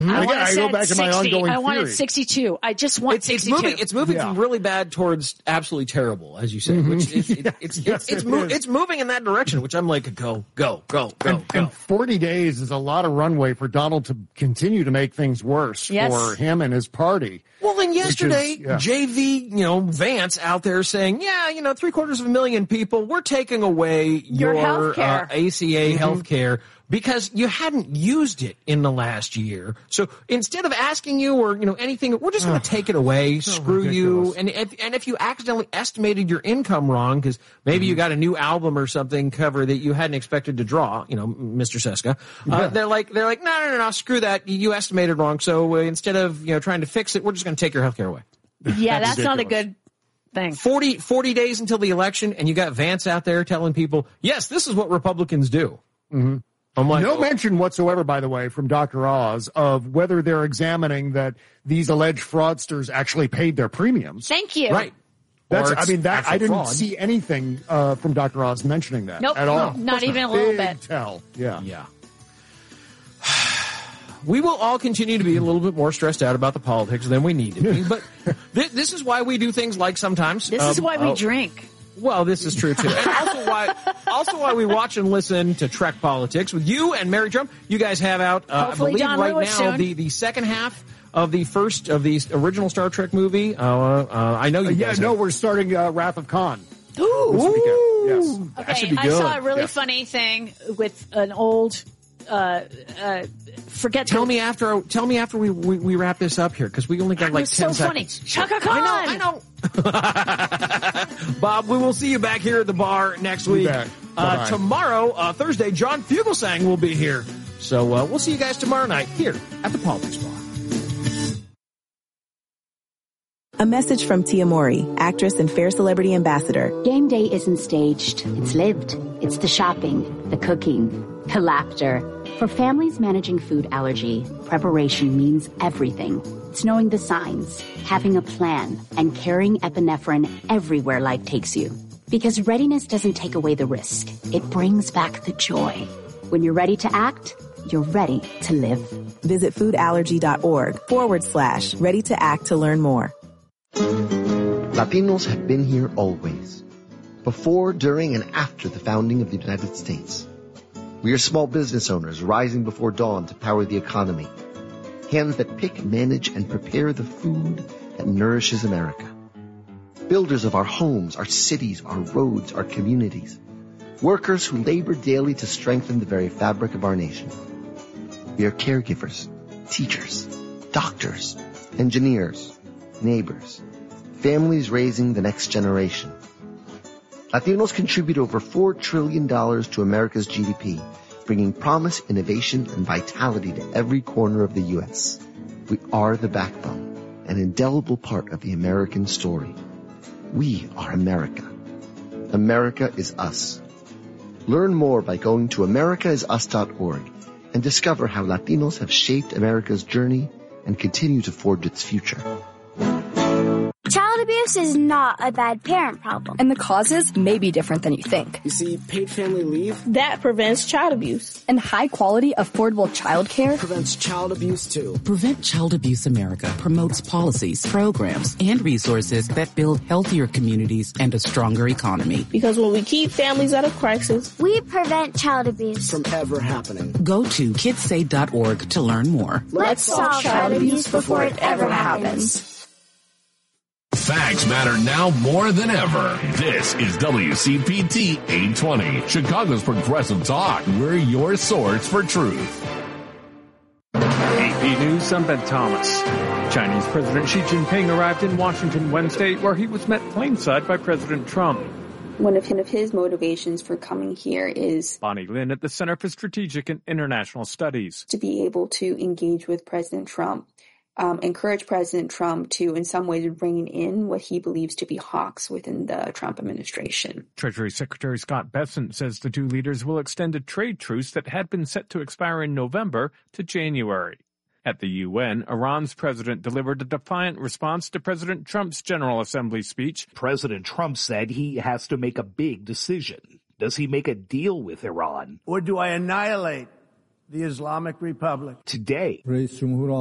I go back to my ongoing theory. I wanted 62. I just want 62. It's moving from really bad towards absolutely terrible, as you say. Which it's moving in that direction. Which I'm like, go. And 40 days is a lot of runway for Donald to continue to make things worse for him and his party. Well, then yesterday, JV, Vance out there saying, 750,000 people, we're taking away your ACA healthcare because you hadn't used it in the last year. So instead of asking you or, anything, we're just going to take it away, screw you. And if you accidentally estimated your income wrong, because maybe you got a new album or something cover that you hadn't expected to draw, Mr. Seska, they're like, no, screw that. You estimated wrong. So instead of, trying to fix it, we're just going to take your healthcare away. Yeah, that's not a good thing. 40 days until the election, and you got Vance out there telling people, yes, this is what Republicans do. Mm-hmm. I'm like, no mention whatsoever, by the way, from Dr. Oz of whether they're examining that these alleged fraudsters actually paid their premiums. Thank you. Right. I didn't see anything from Dr. Oz mentioning that at all. Not even a little bit. Tell. Yeah. We will all continue to be a little bit more stressed out about the politics than we need to be, but this is why we do things like sometimes. This is why we drink. Well, this is true too. And also why we watch and listen to Trek Politics with you and Mary Trump. You guys have out, I believe Don right Lewis now, soon. the second half of the first of the original Star Trek movie. I know you guys have. We're starting Wrath of Khan. Ooh. Yes. Okay, that should be good. I saw a really funny thing with an old Tell me after we wrap this up here, because we only got like 10 seconds. Funny. Chaka Khan. I know. Bob, we will see you back here at the bar next week. Tomorrow, Thursday, John Fugelsang will be here. So we'll see you guys tomorrow night here at the Politics Bar. A message from Tia Mori, actress and Fair Celebrity Ambassador. Game day isn't staged. It's lived. It's the shopping, the cooking, the laughter. For families managing food allergy, preparation means everything. It's knowing the signs, having a plan, and carrying epinephrine everywhere life takes you. Because readiness doesn't take away the risk. It brings back the joy. When you're ready to act, you're ready to live. Visit foodallergy.org/ready to act to learn more. Latinos have been here always. Before, during, and after the founding of the United States. We are small business owners rising before dawn to power the economy. Hands that pick, manage, and prepare the food that nourishes America. Builders of our homes, our cities, our roads, our communities. Workers who labor daily to strengthen the very fabric of our nation. We are caregivers, teachers, doctors, engineers, neighbors, families raising the next generation. Latinos contribute over $4 trillion to America's GDP, bringing promise, innovation, and vitality to every corner of the U.S. We are the backbone, an indelible part of the American story. We are America. America is us. Learn more by going to americaisus.org and discover how Latinos have shaped America's journey and continue to forge its future. Child abuse is not a bad parent problem. And the causes may be different than you think. You see, paid family leave, that prevents child abuse. And high-quality, affordable child care prevents child abuse, too. Prevent Child Abuse America promotes policies, programs, and resources that build healthier communities and a stronger economy. Because when we keep families out of crisis, we prevent child abuse from ever happening. Go to kidsaid.org to learn more. Let's solve child abuse before it ever happens. Facts matter now more than ever. This is WCPT 820, Chicago's Progressive Talk. We're your source for truth. AP News, I'm Ben Thomas. Chinese President Xi Jinping arrived in Washington Wednesday, where he was met plain-side by President Trump. One of his motivations for coming here is Bonnie Lin at the Center for Strategic and International Studies. To be able to engage with President Trump. Encourage President Trump to, in some ways, bring in what he believes to be hawks within the Trump administration. Treasury Secretary Scott Bessent says the two leaders will extend a trade truce that had been set to expire in November to January. At the UN, Iran's president delivered a defiant response to President Trump's General Assembly speech. President Trump said he has to make a big decision. Does he make a deal with Iran? Or do I annihilate the Islamic Republic. Today,